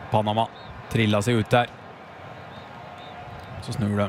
Panama trillet seg ut der. Så snur de.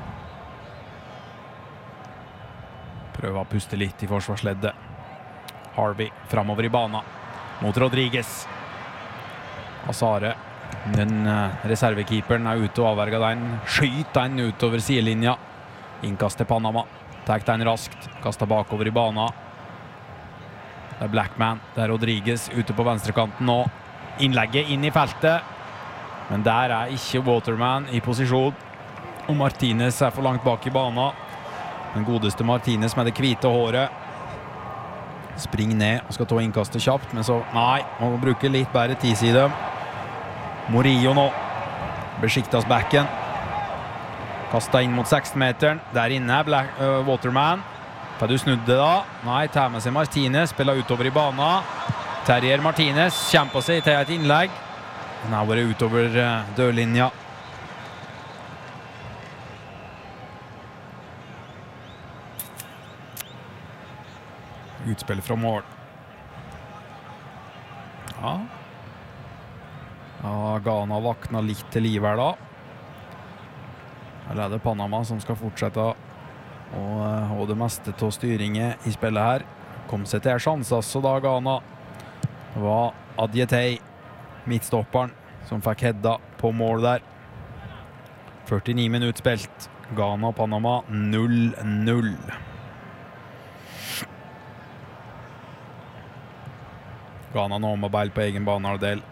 Prøver å puste litt i forsvarsleddet. Harvey fremover i banen mot Rodriguez. Azare, den reservekeeperen, ute og avverget den. Skyter den utover sidelinja. Innkast til Panama. Tek den raskt. Kastet bakover i banen. Det Blackman. Det Rodriguez ute på venstrekanten nå. Innlegget inn i feltet. Men der ikke Waterman i posisjon. Og Martinez for langt bak i banen. Den godeste Martinez med det hvite håret. Springer ned og skal ta innkastet kjapt, men så, nei, må bruke litt bedre tid i dem. Murillo nå. Besiktas backen. Kastet inn mot 16-meteren. Der inne Waterman. Får du snudd det da? Nei, tar med seg Martinez. Spiller utover i banen. Terrier Martinez kjemper seg til et innlegg. Den har vært utover dørlinja. Utspill fra mål. Ja. Ghana vakna litt til liv her da. Her det Panama som skal fortsette og det meste til styringen i spillet her. Kom seg til sjanser så da Ghana. Det var Adjetey, midtstopperen, som fikk hedda på mål der. 49 minutter spilt. Ghana og Panama 0-0. Ghana nå med beil på egen banehalvdel.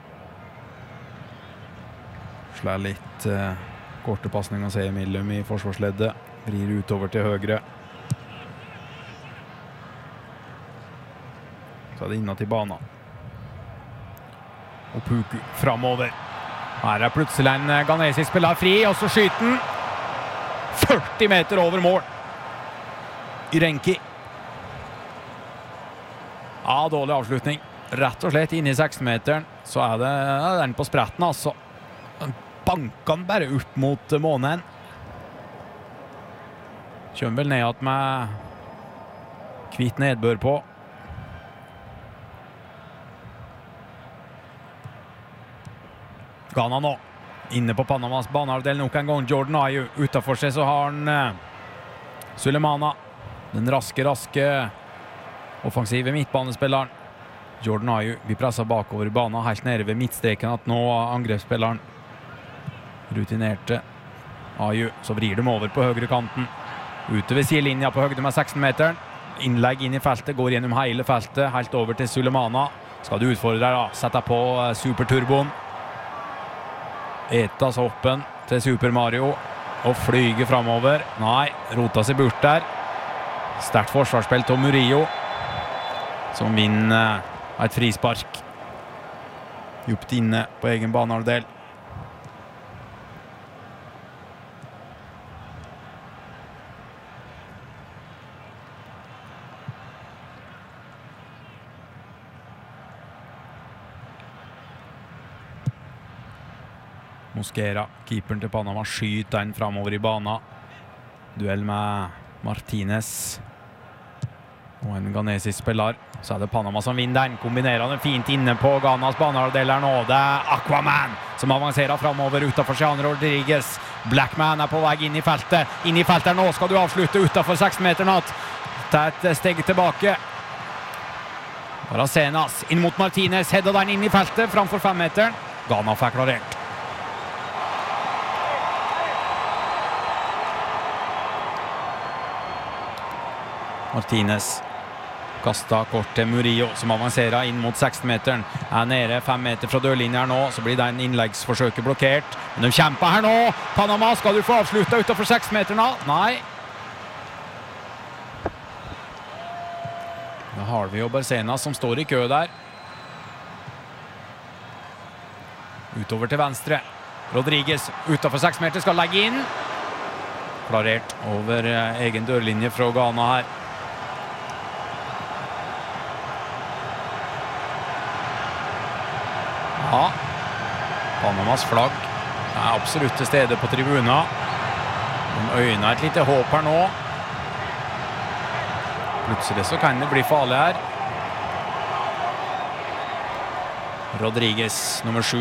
Slår litt korte passninger seg imellom i forsvarsleddet. Vrir utover til høyre. Så det innad til banen. Og Puku fremover. Her plutselig en ghanesisk spiller fri, og så skyter den 40 meter over mål. Irenki. Ja, dårlig avslutning. Rett og slett inne i 16-meteren, så det den på spretten, altså. Banker den bare opp mot månen. Kjører vel ned at med kvitt nedbør på. Ghana nå. Inne på Panamas banehalvdel nok en gang. Jordan Ayew. Utenfor seg så har han Sulemana. Den raske offensive midtbanespilleren. Jordan Ayew blir presset bakover i banen, helt nede ved midtstreken at nå angrepsspilleren rutinerte Ayew, så vrir de over på høyre kanten. Ute ved sidelinja på høyde med 16-meteren. Innlegg inn i feltet, går gjennom hele feltet, helt over til Sulemana. Skal du utfordre da, sette på superturboen. Etas oppen til Super Mario og flyger fremover. Nei, rota seg bort der. Sterkt forsvarsspill til Murillo, som vinner et frispark. Djupt inne på egen banehalvdel. Mosquera, keeperen til Panama, skyter den fremover i banen. Duell med Martinez og en ghanesisk spiller. Så det Panama som vinner den. Kombinerer den fint inne på Ghanas banehalvdel her nå. Det Aquaman som avanserer fremover utenfor Jean Rodriguez. Blackman på vei inn i feltet. Inn i feltet nå skal du avslutte utenfor 16-meteren. Ta et steg tilbake. Baracenas inn mot Martinez. Hedder den inn i feltet framfor 5-meteren. Ghana får klarert. Martinez kastet kort til Murillo, som avanserer inn mot 16-meteren. Nede 5 meter fra dørlinjen her nå, så blir den innleggsforsøket blokkert. Men de kjemper her nå! Panama, skal du få avsluttet utenfor 6-meteren? Nei. Da har vi jo Baracenas som står i kø der. Utover til venstre. Rodriguez utenfor 6-meter skal legge inn. Klarert over egen dørlinje fra Ghana her. Ja, Panamas flagg absolutt til stede på tribuna. De øyner et lite håp her nå. Plutselig så kan det bli farlig her. Rodriguez, nummer 7.